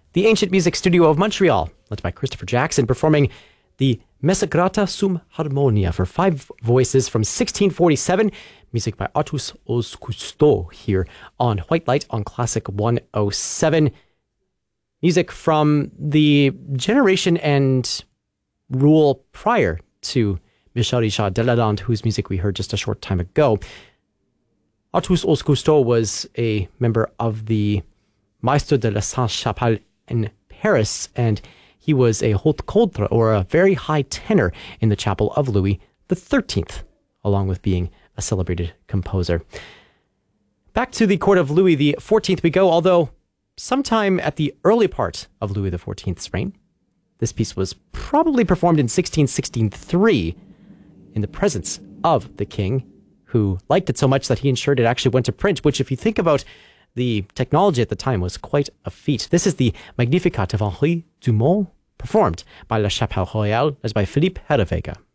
the Ancient Music Studio of Montreal, led by Christopher Jackson, performing the Messa Grata sum Harmonia for 5 voices from 1647, music by Artus Os Cousteau here on White Light on Classic 107. Music from the generation and rule prior to Michel Richard Delalande, whose music we heard just a short time ago. Artus Os Cousteau was a member of the Maestro de la Sainte-Chapelle in Paris, and he was a haute contre, or a very high tenor, in the chapel of Louis XIII, along with being a celebrated composer. Back to the court of Louis XIV we go, although sometime at the early part of Louis XIV's reign. This piece was probably performed in 1663 in the presence of the king, who liked it so much that he ensured it actually went to print, which, if you think about the technology at the time, was quite a feat. This is the Magnificat of Henri Dumont, performed by La Chapelle Royale, as by Philippe Herreweghe.